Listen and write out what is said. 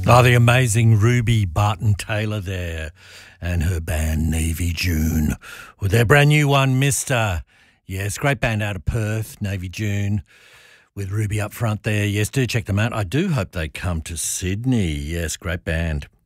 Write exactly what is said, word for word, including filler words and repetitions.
Oh, the amazing Ruby Barton-Taylor there and her band Navy June with their brand new one, Mister Yes, great band out of Perth, Navy June, with Ruby up front there. Yes, do check them out. I do hope they come to Sydney. Yes, great band.